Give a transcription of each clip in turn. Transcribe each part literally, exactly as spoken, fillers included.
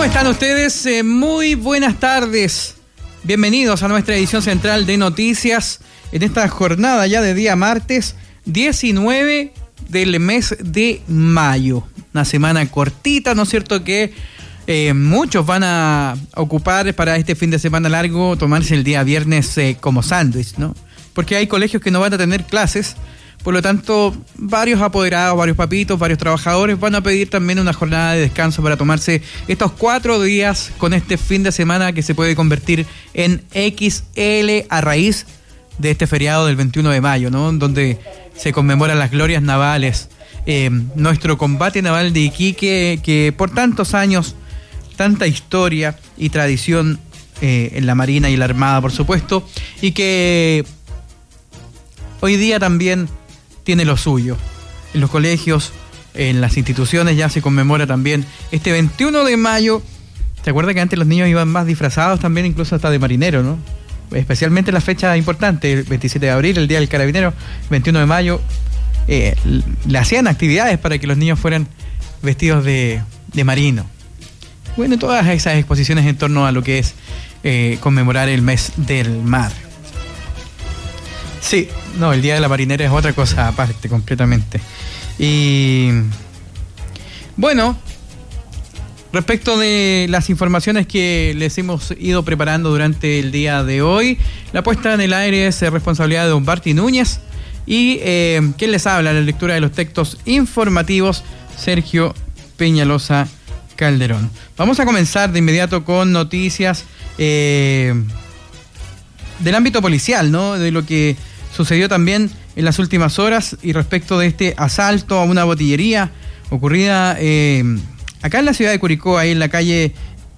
¿Cómo están ustedes? Eh, muy buenas tardes. Bienvenidos a nuestra edición central de noticias en esta jornada ya de día martes diecinueve del mes de mayo. Una semana cortita, ¿no es cierto? Que eh, muchos van a ocupar para este fin de semana largo, tomarse el día viernes eh, como sándwich, ¿no? Porque hay colegios que no van a tener clases. Por lo tanto, varios apoderados, varios papitos, varios trabajadores van a pedir también una jornada de descanso para tomarse estos cuatro días con este fin de semana que se puede convertir en equis ele a raíz de este feriado del veintiuno de mayo, ¿no? Donde se conmemoran las glorias navales, eh, nuestro combate naval de Iquique, que por tantos años, tanta historia y tradición eh, en la Marina y la Armada, por supuesto, y que hoy día también tiene lo suyo. En los colegios, en las instituciones ya se conmemora también este veintiuno de mayo. ¿Te acuerdas que antes los niños iban más disfrazados también, incluso hasta de marinero, ¿no? Especialmente en las fechas importantes, el veintisiete de abril, el Día del Carabinero, veintiuno de mayo, eh, le hacían actividades para que los niños fueran vestidos de, de marino. Bueno, todas esas exposiciones en torno a lo que es eh, conmemorar el mes del mar. Sí, no, el Día de la Marinera es otra cosa aparte, completamente. Y bueno, respecto de las informaciones que les hemos ido preparando durante el día de hoy, la puesta en el aire es responsabilidad de don Barty Núñez y eh, ¿quién les habla? La lectura de los textos informativos, Sergio Peñalosa Calderón. Vamos a comenzar de inmediato con noticias eh, del ámbito policial, ¿no? De lo que sucedió también en las últimas horas y respecto de este asalto a una botillería ocurrida eh, acá en la ciudad de Curicó, ahí en la calle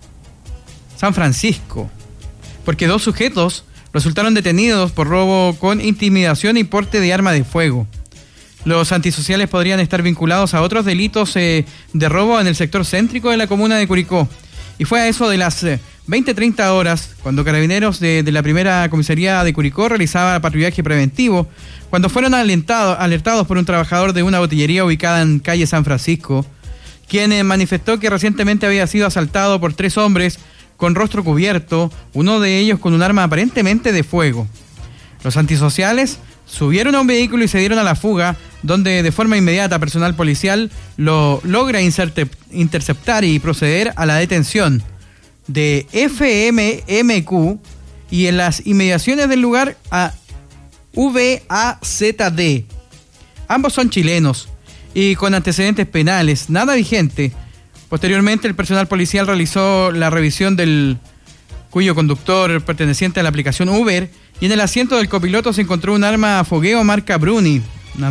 San Francisco, porque dos sujetos resultaron detenidos por robo con intimidación y porte de arma de fuego. Los antisociales podrían estar vinculados a otros delitos eh, de robo en el sector céntrico de la comuna de Curicó. Y fue a eso de las eh, veinte treinta horas, cuando carabineros de, de la primera comisaría de Curicó realizaba patrullaje preventivo, cuando fueron alentados, alertados por un trabajador de una botillería ubicada en calle San Francisco, quien eh, manifestó que recientemente había sido asaltado por tres hombres con rostro cubierto, uno de ellos con un arma aparentemente de fuego. Los antisociales subieron a un vehículo y se dieron a la fuga, donde de forma inmediata personal policial lo logra interceptar y proceder a la detención de F M M Q y en las inmediaciones del lugar a V A Z D. Ambos son chilenos y con antecedentes penales, nada vigente. Posteriormente, el personal policial realizó la revisión del cuyo conductor perteneciente a la aplicación Uber, y en el asiento del copiloto se encontró un arma a fogueo marca Bruni, una,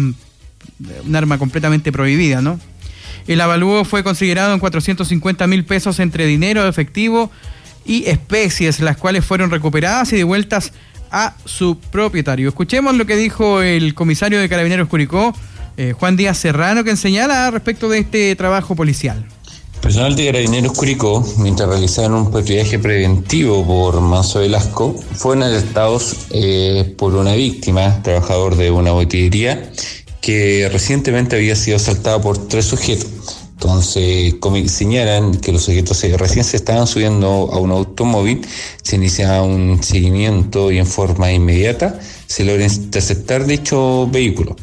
un arma completamente prohibida, ¿no? El avalúo fue considerado en cuatrocientos cincuenta mil pesos entre dinero efectivo y especies, las cuales fueron recuperadas y devueltas a su propietario. Escuchemos lo que dijo el comisario de Carabineros Curicó, eh, Juan Díaz Serrano, que señala respecto de este trabajo policial. Personal de Carabineros Curicó, mientras realizaban un patrullaje preventivo por Manso Velasco, fueron alertados eh, por una víctima, trabajador de una botillería, que recientemente había sido asaltado por tres sujetos. Entonces, como señalan que los sujetos se, recién se estaban subiendo a un automóvil, se inicia un seguimiento y en forma inmediata se logra interceptar dicho vehículo,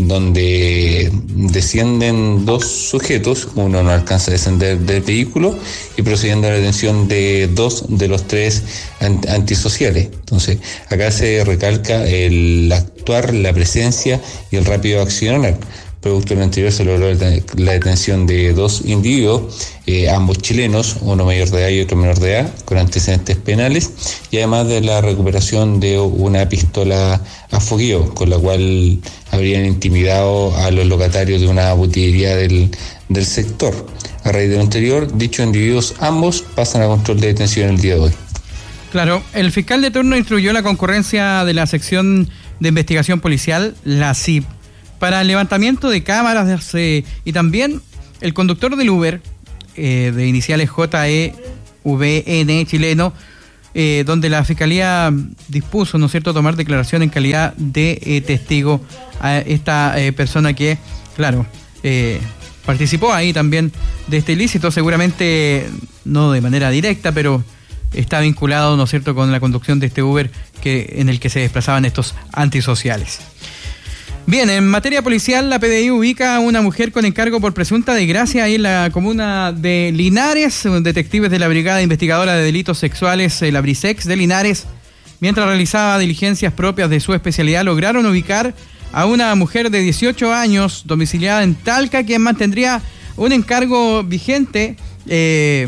donde descienden dos sujetos, uno no alcanza a descender del vehículo y procediendo a la detención de dos de los tres antisociales. Entonces, acá se recalca el actuar, la presencia y el rápido accionar. Producto de lo anterior se logró la detención de dos individuos, eh, ambos chilenos, uno mayor de edad y otro menor de edad, con antecedentes penales, y además de la recuperación de una pistola a fogueo, con la cual habrían intimidado a los locatarios de una botillería del, del sector. A raíz de lo anterior, dichos individuos ambos pasan a control de detención el día de hoy. Claro, el fiscal de turno instruyó la concurrencia de la sección de investigación policial, la C I P, para el levantamiento de cámaras eh, y también el conductor del Uber, eh, de iniciales J E V N chileno, eh, donde la Fiscalía dispuso, ¿no es cierto?, tomar declaración en calidad de eh, testigo a esta eh, persona que, claro, eh, participó ahí también de este ilícito, seguramente no de manera directa, pero está vinculado, ¿no es cierto?, con la conducción de este Uber que, en el que se desplazaban estos antisociales. Bien, en materia policial, la P D I ubica a una mujer con encargo por presunta desgracia ahí en la comuna de Linares. Detectives de la Brigada Investigadora de Delitos Sexuales, la BRISEX de Linares, mientras realizaba diligencias propias de su especialidad, lograron ubicar a una mujer de dieciocho años, domiciliada en Talca, quien mantendría un encargo vigente, eh,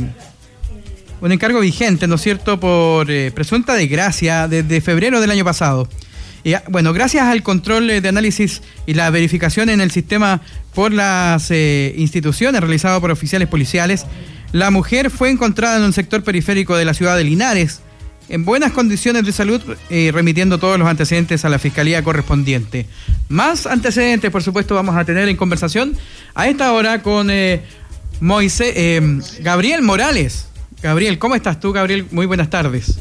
un encargo vigente, ¿no es cierto?, por eh, presunta desgracia desde febrero del año pasado. Y, bueno, gracias al control de análisis y la verificación en el sistema por las eh, instituciones realizado por oficiales policiales, la mujer fue encontrada en un sector periférico de la ciudad de Linares, en buenas condiciones de salud, eh, remitiendo todos los antecedentes a la fiscalía correspondiente. Más antecedentes, por supuesto, vamos a tener en conversación a esta hora con eh, Moisés, eh, Gabriel Morales. Gabriel, ¿cómo estás tú, Gabriel? Muy buenas tardes.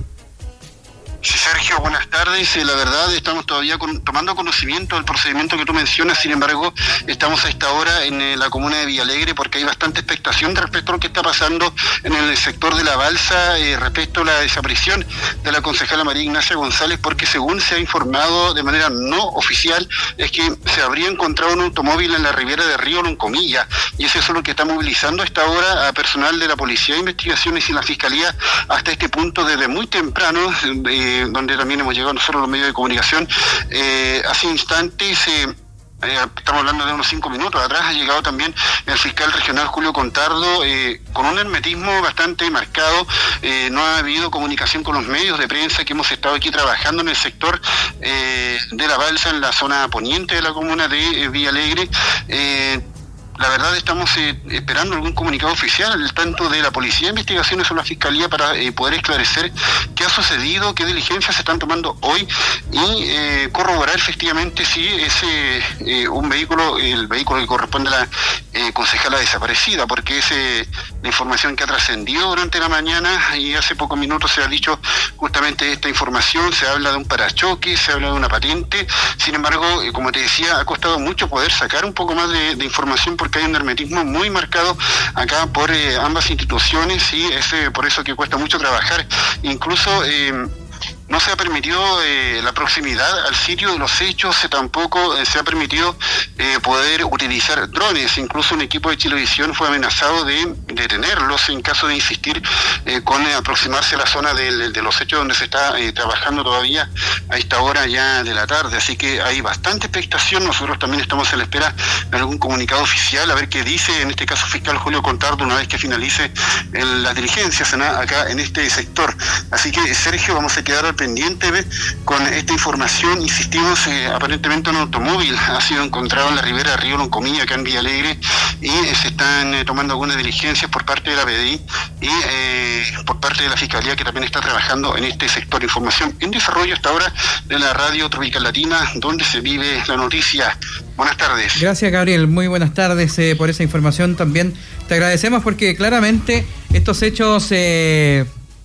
Sí, Sergio, buenas tardes. Eh, la verdad, estamos todavía con, tomando conocimiento del procedimiento que tú mencionas. Sin embargo, estamos a esta hora en eh, la comuna de Villalegre porque hay bastante expectación respecto a lo que está pasando en el sector de la balsa eh, respecto a la desaparición de la concejala María Ignacia González, porque según se ha informado de manera no oficial, es que se habría encontrado un automóvil en la ribera de Río Loncomilla, y es eso lo que está movilizando a esta hora a personal de la Policía de Investigaciones y la Fiscalía hasta este punto desde muy temprano, eh, donde también hemos llegado nosotros los medios de comunicación. Eh, hace instantes, eh, eh, estamos hablando de unos cinco minutos atrás, ha llegado también el fiscal regional Julio Contardo eh, con un hermetismo bastante marcado. Eh, no ha habido comunicación con los medios de prensa que hemos estado aquí trabajando en el sector eh, de la balsa, en la zona poniente de la comuna de eh, Villalegre. Eh, La verdad, estamos eh, esperando algún comunicado oficial, tanto de la Policía de Investigaciones o la Fiscalía, para eh, poder esclarecer qué ha sucedido, qué diligencias se están tomando hoy y eh, corroborar efectivamente si es eh, un vehículo, el vehículo que corresponde a la eh, concejala desaparecida, porque es eh, la información que ha trascendido durante la mañana y hace pocos minutos se ha dicho justamente esta información. Se habla de un parachoque, se habla de una patente. Sin embargo, eh, como te decía, ha costado mucho poder sacar un poco más de, de información, porque hay un hermetismo muy marcado acá por eh, ambas instituciones, y es eh, por eso que cuesta mucho trabajar. Incluso eh, no se ha permitido eh, la proximidad al sitio de los hechos, eh, tampoco eh, se ha permitido eh, poder utilizar drones. Incluso un equipo de Chilevisión fue amenazado de detenerlos en caso de insistir eh, con eh, aproximarse a la zona de, de los hechos, donde se está eh, trabajando todavía a esta hora ya de la tarde. Así que hay bastante expectación. Nosotros también estamos a la espera de algún comunicado oficial, a ver qué dice, en este caso, fiscal Julio Contardo, una vez que finalice el, las diligencias en, acá en este sector. Así que, Sergio, vamos a quedar al pendiente ¿ves? con esta información. Insistimos, eh, aparentemente un automóvil ha sido encontrado en la ribera de Río Loncomilla, acá en Villalegre, y eh, se están eh, tomando algunas diligencias por parte de la P D I y eh, por parte de la Fiscalía, que también está trabajando en este sector. Información en desarrollo hasta ahora de la Radio Tropical Latina, donde se vive la noticia. Buenas tardes. Gracias, Gabriel. Muy buenas tardes eh, por esa información también. Te agradecemos porque claramente estos hechos eh,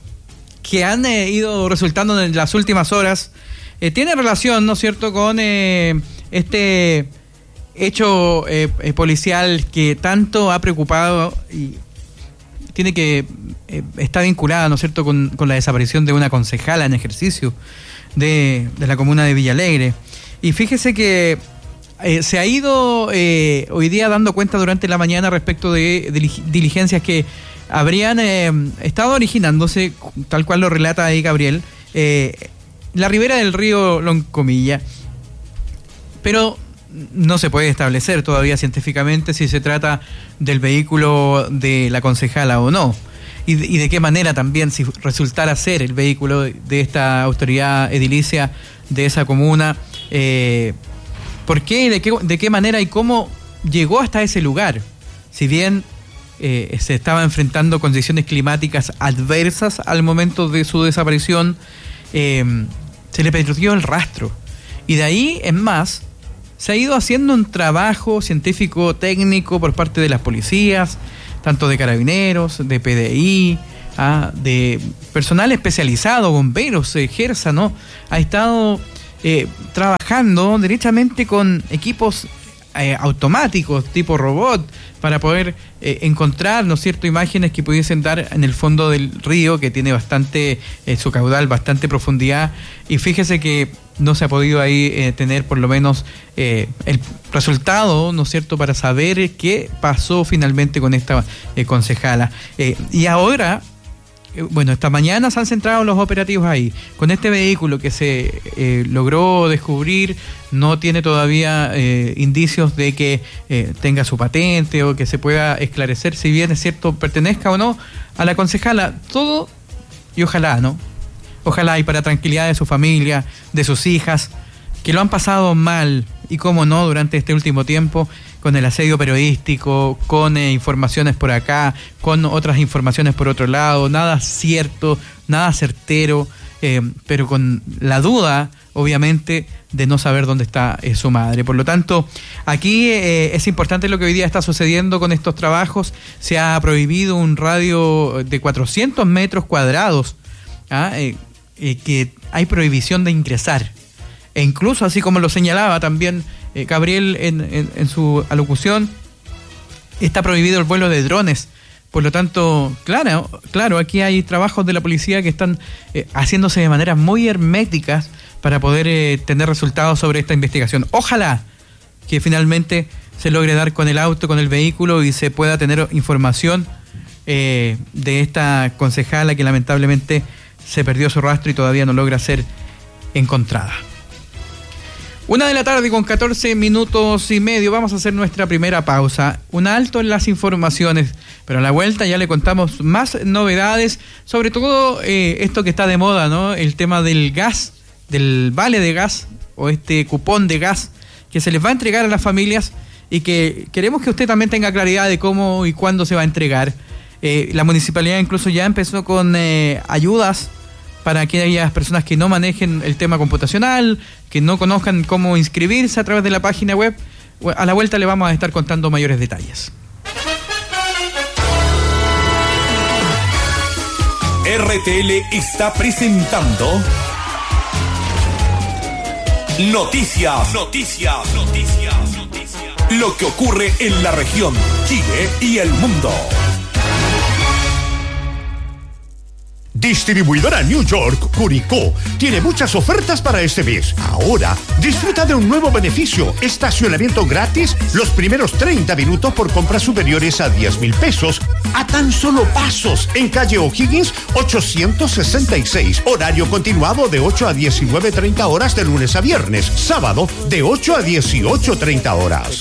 que han eh, ido resultando en las últimas horas eh, tienen relación, ¿no es cierto?, con eh, este hecho eh, eh, policial que tanto ha preocupado y tiene que eh, está vinculada, ¿no es cierto?, con, con la desaparición de una concejala en ejercicio de, de la comuna de Villalegre. Y fíjese que eh, se ha ido eh, hoy día dando cuenta durante la mañana respecto de, de diligencias que habrían eh, estado originándose, tal cual lo relata ahí Gabriel, eh, la ribera del río Loncomilla, pero no se puede establecer todavía científicamente si se trata del vehículo de la concejala o no, y de, y de qué manera también, si resultara ser el vehículo de esta autoridad edilicia de esa comuna, eh, por qué, de qué, de qué manera y cómo llegó hasta ese lugar, si bien Eh, se estaba enfrentando condiciones climáticas adversas al momento de su desaparición, eh, se le perdió el rastro. Y de ahí en más, se ha ido haciendo un trabajo científico técnico por parte de las policías, tanto de carabineros, de P D I, ah, de personal especializado, bomberos, eh, Gersa, ¿no? Ha estado eh, trabajando derechamente con equipos eh, automáticos, tipo robot, para poder eh, encontrar, ¿no es cierto?, imágenes que pudiesen dar en el fondo del río, que tiene bastante, eh, su caudal, bastante profundidad, y fíjese que no se ha podido ahí eh, tener por lo menos eh, el resultado, ¿no es cierto?, para saber qué pasó finalmente con esta eh, concejala. Eh, y ahora, eh, bueno, esta mañana se han centrado los operativos ahí. Con este vehículo que se eh, logró descubrir, no tiene todavía eh, indicios de que eh, tenga su patente o que se pueda esclarecer si bien es cierto pertenezca o no a la concejala. Todo, y ojalá, ¿no? Ojalá, y para tranquilidad de su familia, de sus hijas, que lo han pasado mal, y cómo no, durante este último tiempo, con el asedio periodístico, con eh, informaciones por acá, con otras informaciones por otro lado, nada cierto, nada certero, eh, pero con la duda, obviamente, de no saber dónde está eh, su madre. Por lo tanto, aquí eh, es importante lo que hoy día está sucediendo con estos trabajos. Se ha prohibido un radio de cuatrocientos metros cuadrados, ¿ah? eh, Eh, que hay prohibición de ingresar, e incluso, así como lo señalaba también eh, Gabriel en, en, en su alocución, está prohibido el vuelo de drones. Por lo tanto, claro, claro, aquí hay trabajos de la policía que están eh, haciéndose de maneras muy herméticas para poder eh, tener resultados sobre esta investigación. Ojalá que finalmente se logre dar con el auto, con el vehículo, y se pueda tener información eh, de esta concejala que lamentablemente se perdió su rastro y todavía no logra ser encontrada. Una de la tarde con catorce minutos y medio. Vamos a hacer nuestra primera pausa. Un alto en las informaciones, pero a la vuelta ya le contamos más novedades, sobre todo eh, esto que está de moda, ¿no? El tema del gas, del vale de gas, o este cupón de gas que se les va a entregar a las familias, y que queremos que usted también tenga claridad de cómo y cuándo se va a entregar. Eh, la municipalidad incluso ya empezó con eh, ayudas para aquellas personas que no manejen el tema computacional, que no conozcan cómo inscribirse a través de la página web. A la vuelta le vamos a estar contando mayores detalles. R T L está presentando Noticias, Noticias, Noticias, Noticias. Lo que ocurre en la región, Chile y el mundo. Distribuidora New York Curicó tiene muchas ofertas para este mes. Ahora, disfruta de un nuevo beneficio: estacionamiento gratis los primeros treinta minutos por compras superiores a diez mil pesos, a tan solo pasos, en calle O'Higgins ochocientos sesenta y seis. Horario continuado de ocho a diecinueve treinta horas de lunes a viernes. Sábado de ocho a dieciocho treinta horas.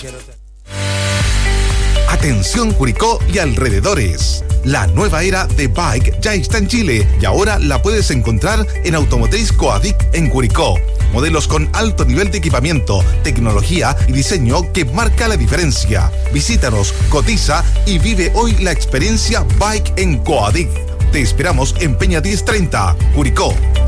Atención Curicó y alrededores. La nueva era de Bike ya está en Chile y ahora la puedes encontrar en Automotriz Coadic en Curicó. Modelos con alto nivel de equipamiento, tecnología y diseño que marca la diferencia. Visítanos, cotiza y vive hoy la experiencia Bike en Coadic. Te esperamos en Peña diez treinta, Curicó.